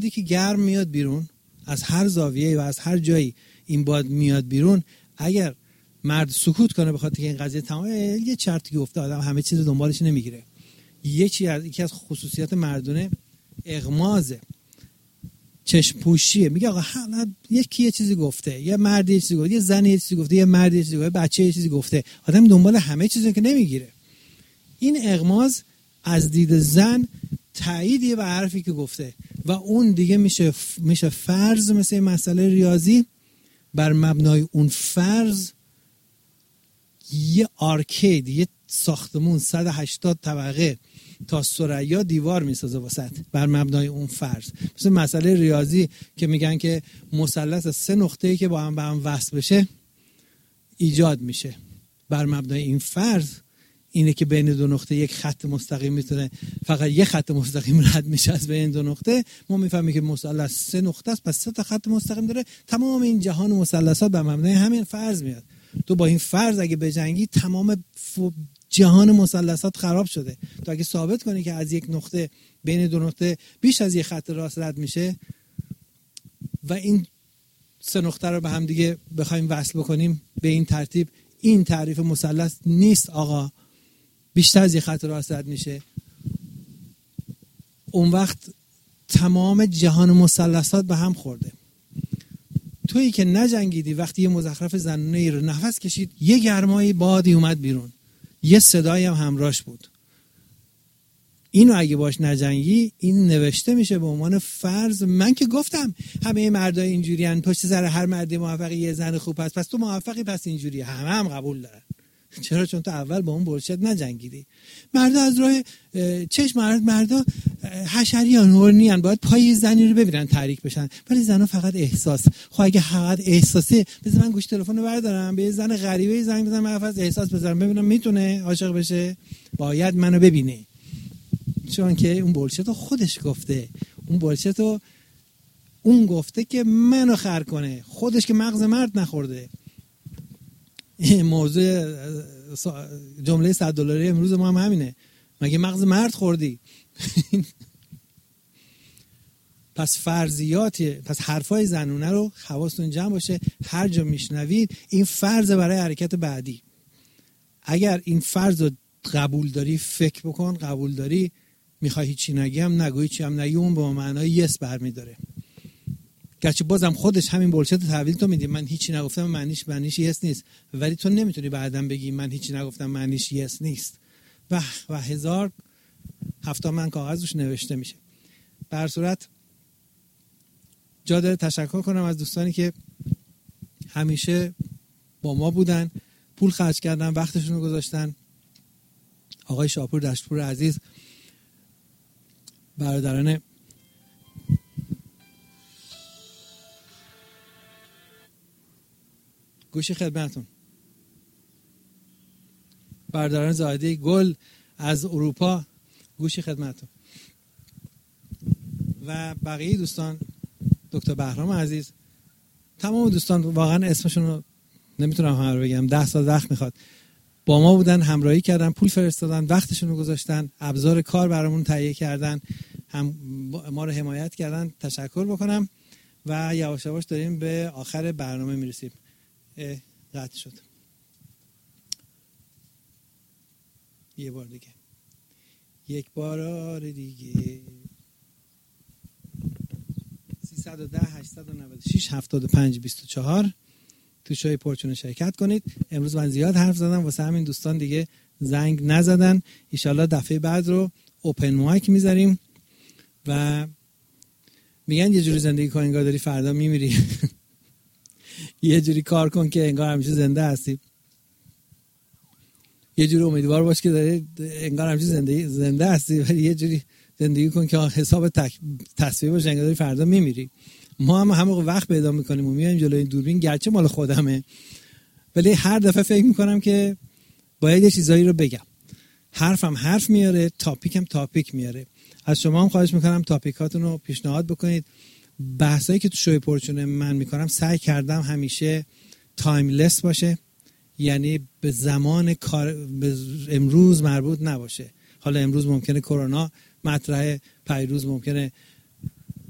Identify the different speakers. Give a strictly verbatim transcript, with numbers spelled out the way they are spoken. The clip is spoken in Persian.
Speaker 1: که گرم میاد بیرون از هر زاویه‌ای و از هر جایی این باد میاد بیرون، اگر مرد سکوت کنه بخاطر که این قضیه تمام یه چرتی گفته آدم همه چیز دنبالش نمیگیره. یکی از یکی از خصوصیات مردونه اغمازه، چشم پوشیه. میگه آقا یکی یه چیزی گفته، یه مرد یه چیزی گفته، یه زن یه چیزی گفته، یه مرد یه چیزی گفته، بچه یه چیزی گفته، آدم دنبال همه چیزی که نمیگیره. این اغماز از دید زن تاییدیه به حرفی که گفته و اون دیگه میشه میشه فرض، مثل مسئله ریاضی. بر مبنای اون فرض یه آرکید، یه ساختمون صد و هشتاد طبقه تا ثریا دیوار میسازه وسط بر مبنای اون فرض. مثل مسئله ریاضی که میگن که مثلث سه نقطه‌ای که با هم به هم وصل بشه ایجاد میشه، بر مبنای این فرض اینه که بین دو نقطه یک خط مستقیم میتونه، فقط یک خط مستقیم رد میشه از بین دو نقطه. ما میفهمیم که مثلث سه نقطه است، پس سه تا خط مستقیم داره. تمام این جهان مثلثات بر مبنای همین فرض میاد. تو با این فرض اگه بجنگی تمام جهان مثلثات خراب شده. تو اگه ثابت کنی که از یک نقطه بین دو نقطه بیش از یک خط راست رد میشه و این سه نقطه رو به هم دیگه بخوایم وصل بکنیم به این ترتیب، این تعریف مثلث نیست آقا، بیشتر از یک خط راست رد میشه، اون وقت تمام جهان مثلثات به هم خورده. تویی که نجنگیدی، وقتی یه مزخرف زنونه رو نفس کشید یه گرمایی بادی اومد بیرون، یه صدایی هم همراهش بود. اینو اگه باش نجنگی این نوشته میشه به عنوان فرض. من که گفتم همه مردای اینجوریان، پشت سر هر مردی موفقی یه زن خوب هست، پس تو موفقی، پس اینجوری همه هم قبول دارن. چرا؟ چون تو اول با اون بولشت نجنگیدی. مردا از راه چشم مرد مردا حشریان هورنیان، باید پای زنی رو ببینن تحریک بشن، ولی زنا فقط احساس. خب اگه فقط احساسه، بذار من گوش تلفن رو بردارم به یه زن غریبه زنگ بزنم، من فقط احساس بزنم ببینم میتونه عاشق بشه، باید منو ببینه. چون که اون بولشت رو خودش گفته، اون بولشت رو اون گفته که منو خر کنه، خودش که مغز مرد نخورده. این موضوع جمله صد دلاری امروز ما هم همینه، مگه مغز مرد خوردی؟ پس فرضیاتی، پس حرفای زنونه رو حواستون جمع باشه، هر جا میشنوید این فرض برای حرکت بعدی. اگر این فرض رو قبول داری فکر بکن، قبول داری میخوای هیچی نگی هم نگوی، چی هم نگی، اون با معنای یس برمیداره. گرچه بازم خودش همین بولشت تحویل تو میدی، من هیچی نگفتم معنیش معنیش یس نیست، ولی تو نمیتونی بعداً بگی من هیچی نگفتم معنیش یس نیست. و و هزار هفتاد من کاغذ روش نوشته میشه. به هر صورت جا داره تشکر کنم از دوستانی که همیشه با ما بودن، پول خرج کردن، وقتشون رو گذاشتن. آقای شاپور دشتپور عزیز، برادران گوشی خدمتون، برادران زاهدی گل از اروپا، گوشی خدمتون، و بقیه دوستان، دکتر بهرام عزیز، تمام دوستان، واقعا اسمشون رو نمیتونم همه رو بگم، ده سال وقت میخواد، با ما بودن، همراهی کردن، پول فرستادن، وقتشون رو گذاشتن، ابزار کار برامون تهیه کردن، هم ما رو حمایت کردن. تشکر بکنم و یواش یواش داریم به آخر برنامه میرسیم. قطع شد. یه بار دیگه، یک بار دیگه. سیصد و ده هشتصد و نود و شش هفتاد و پنج بیست و چهار تو شوی پرچون شرکت کنید. امروز من زیاد حرف زدم، واسه همین دوستان دیگه زنگ نزدن. ایشالله دفعه بعد رو اوپن مایک میذاریم و میگن یه جوری زندگی کن انگار داری فردا میمیری. یه جوری کار کن که انگار همیشه زنده هستی. یه جوری امیدوار باش که داری انگار همیشه زنده زنده هستی، ولی یه جوری زندگی کن که حساب تک تصویر باشه انگار داری فردا میمیری. ما هم همه وقت پیدا میکنیم و میایم جلوی این دوربین، گرچه مال خودمه، ولی هر دفعه فکر میکنم که باید یه چیزایی رو بگم. حرفم حرف میاره، تاپیکم تاپیک میاره. از شما هم خواهش میکنم تاپیکاتون رو پیشنهاد بکنید. بحثایی که تو شوی پرچونه من میکنم سعی کردم همیشه تایملس باشه، یعنی به زمان کار به امروز مربوط نباشه. حالا امروز ممکنه کرونا مطرحه، پیروز ممکنه